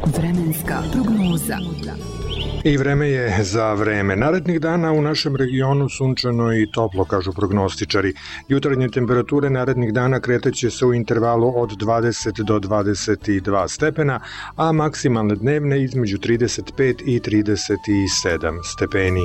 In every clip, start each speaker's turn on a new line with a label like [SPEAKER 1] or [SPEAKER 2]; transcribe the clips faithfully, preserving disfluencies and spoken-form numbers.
[SPEAKER 1] Vremenska prognoza.
[SPEAKER 2] I vreme je za vreme. Narednih dana u našem regionu sunčano i toplo, kažu prognostičari. Jutarnje temperature narednih dana kretaće se u intervalu od dvadeset do dvadeset dva stepena, a maksimalne dnevne između trideset pet i trideset sedam stepeni.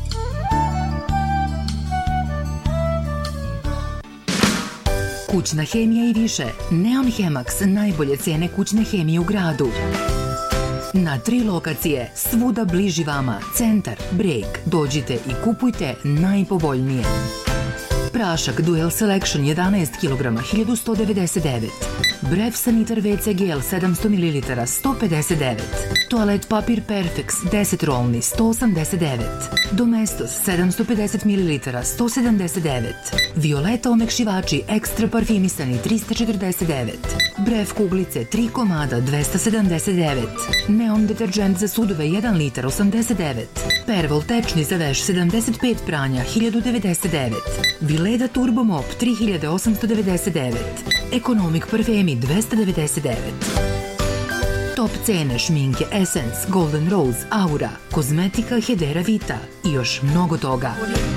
[SPEAKER 1] Kućna hemija i više. Neon Hemax, najbolje cene kućne hemije u gradu. Na tri lokacije, svuda bliži vama, Centar, Breg. Dođite i kupujte najpovoljnije. Prašak Dual Selection jedanaest kilograma, hiljadu sto devedeset devet. Bref Sanitar ve ce gel sedamsto mililitara, sto pedeset devet. Toalet papir Perfex deset rolni, sto osamdeset devet. Domestos sedamsto pedeset mililitara, sto sedamdeset devet. Violeta omekšivači ekstra parfimisani, trista četrdeset devet. Bref kuglice tri komada, dvesta sedamdeset devet. Neon deterđent za sudove jedan litar, osamdeset devet. Pervol tečni za veš sedamdeset pet pranja, hiljadu devedeset devet. Vileda Turbo Mop tri hiljade osamsto devedeset devet. Economic parfemi dvesta devedeset devet. Top cene šminke Essence, Golden Rose, Aura, kozmetika Hedera Vita i još mnogo toga.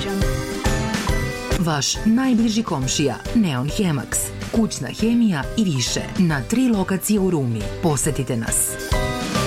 [SPEAKER 1] Vaš najbliži komšija Neon Hemax, kućna hemija i više na tri lokacije u Rumi. Posetite nas.